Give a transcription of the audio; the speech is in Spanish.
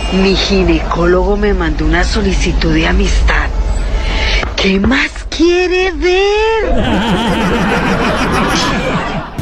Mi ginecólogo me mandó una solicitud de amistad. ¿Qué más quiere ver?